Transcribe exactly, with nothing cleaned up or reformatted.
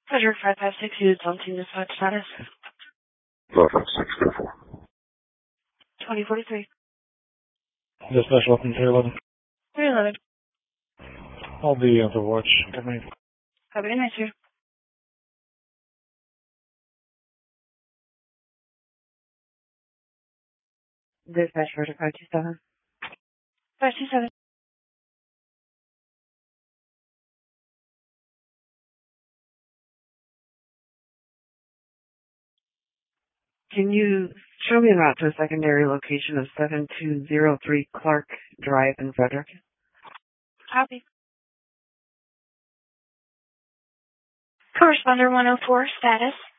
Frederick five five six, units on team dispatch status. five five six, go for. twenty forty-three. Dispatch welcome three eleven. three eleven. I'll be on the watch. Good night. Have a good night, sir. Dispatch Frederick five two seven. five two seven. Can you show me a route to a secondary location of seven two zero three Clark Drive in Frederick? Copy. Corresponder one oh four, status.